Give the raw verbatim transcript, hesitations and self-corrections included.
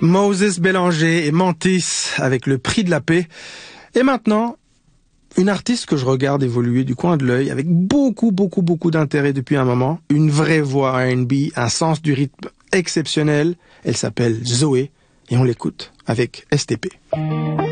Moses Bélanger et Mantis avec le prix de la paix. Et maintenant, une artiste que je regarde évoluer du coin de l'œil avec beaucoup, beaucoup, beaucoup d'intérêt depuis un moment. Une vraie voix R and B, un sens du rythme exceptionnel. Elle s'appelle Zoé et on l'écoute avec S T P.